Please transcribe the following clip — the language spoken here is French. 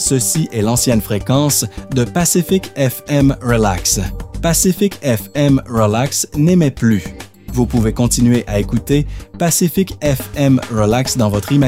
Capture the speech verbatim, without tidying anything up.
Ceci est l'ancienne fréquence de Pacific F M Relax. Pacific F M Relax n'émet plus. Vous pouvez continuer à écouter Pacific F M Relax dans votre imaginaire